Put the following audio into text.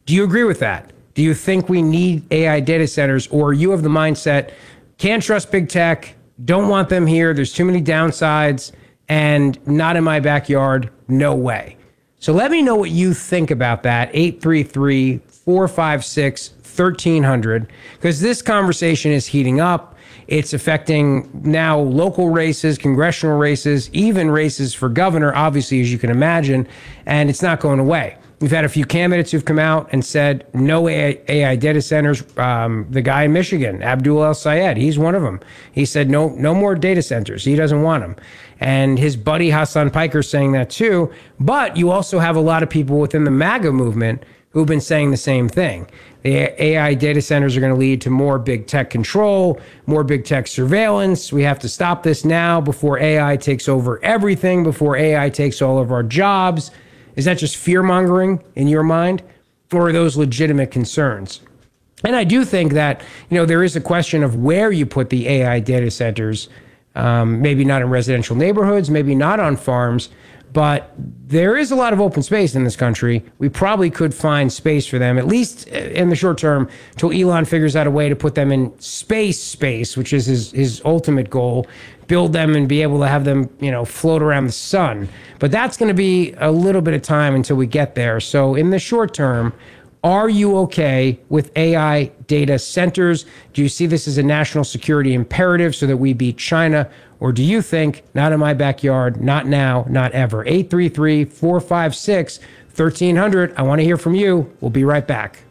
Do you agree with that? Do you think we need AI data centers, or you have the mindset, can't trust big tech, don't want them here, there's too many downsides, and not in my backyard, no way. So let me know what you think about that, 833-456-1300, because this conversation is heating up. It's affecting now local races, congressional races, even races for governor, obviously, as you can imagine, and it's not going away. We've had a few candidates who've come out and said no AI data centers. The guy in Michigan, Abdul El Sayed, he's one of them. He said no more data centers. He doesn't want them. And his buddy Hassan Piker saying that too. But you also have a lot of people within the MAGA movement who've been saying the same thing. The AI data centers are going to lead to more big tech control, more big tech surveillance. We have to stop this now before AI takes over everything, before AI takes all of our jobs. Is that just fear-mongering in your mind, or are those legitimate concerns? And I do think that, there is a question of where you put the AI data centers, maybe not in residential neighborhoods, maybe not on farms, but there is a lot of open space in this country. We probably could find space for them, at least in the short term, till Elon figures out a way to put them in space, which is his ultimate goal, build them and be able to have them, float around the sun. But that's going to be a little bit of time until we get there. So in the short term, are you okay with AI data centers? Do you see this as a national security imperative so that we beat China? Or do you think, not in my backyard, not now, not ever? 833-456-1300. I want to hear from you. We'll be right back.